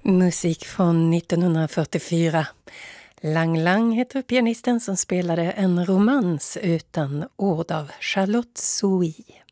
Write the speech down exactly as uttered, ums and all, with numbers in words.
Musik från nittonhundrafyrtiofyra. Lang Lang heter pianisten som spelade en romans utan ord av Charlotte Sohi.